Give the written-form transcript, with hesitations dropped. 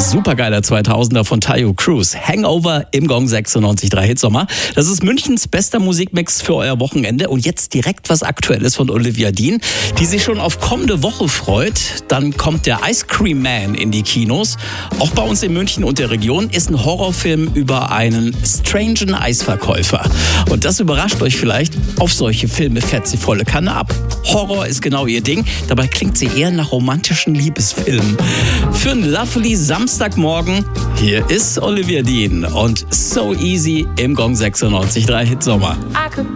Supergeiler 2000er von Taio Cruz. Hangover im Gong 96.3 Hitsommer. Das ist Münchens bester Musikmix für euer Wochenende. Und jetzt direkt was Aktuelles von Olivia Dean, die sich schon auf kommende Woche freut. Dann kommt der Ice Cream Man in die Kinos. Auch bei uns in München und der Region ist ein Horrorfilm über einen strangen Eisverkäufer. Und das überrascht euch vielleicht. Auf solche Filme fährt sie volle Kanne ab. Horror ist genau ihr Ding. Dabei klingt sie eher nach romantischen Liebesfilmen. Für einen lovely Samstagmorgen, hier ist Olivia Dean und So Easy im Gong 96.3 Hitsommer.